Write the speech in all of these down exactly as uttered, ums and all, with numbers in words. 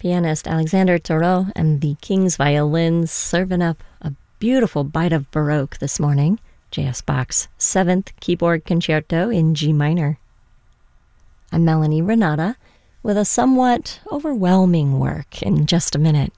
Pianist Alexander Thoreau and the King's Violins serving up a beautiful bite of Baroque this morning. J S Bach's seventh Keyboard Concerto in G minor. I'm Melanie Renata with a somewhat overwhelming work in just a minute.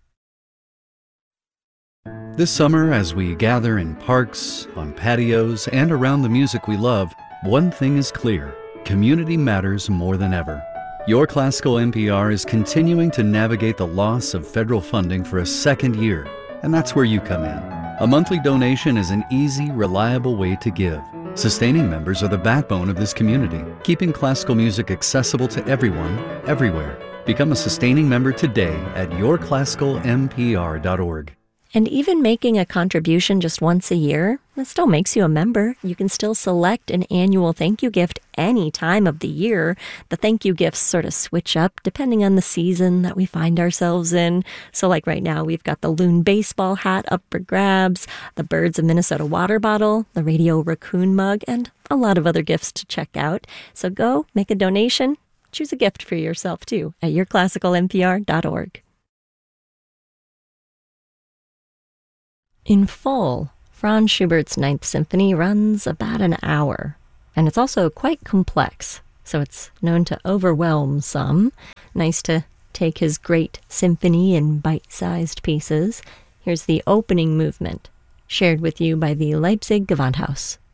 This summer, as we gather in parks, on patios, and around the music we love, one thing is clear: community matters more than ever. Your Classical N P R is continuing to navigate the loss of federal funding for a second year, and that's where you come in. A monthly donation is an easy, reliable way to give. Sustaining members are the backbone of this community, keeping classical music accessible to everyone, everywhere. Become a sustaining member today at your classical m p r dot org. And even making a contribution just once a year, that still makes you a member. You can still select an annual thank you gift any time of the year. The thank you gifts sort of switch up depending on the season that we find ourselves in. So like right now, we've got the Loon baseball hat up for grabs, the Birds of Minnesota water bottle, the Radio Raccoon mug, and a lot of other gifts to check out. So go make a donation, choose a gift for yourself too at your classical m p r dot org. In full, Franz Schubert's Ninth Symphony runs about an hour, and it's also quite complex, so it's known to overwhelm some. Nice to take his great symphony in bite-sized pieces. Here's the opening movement, shared with you by the Leipzig Gewandhaus.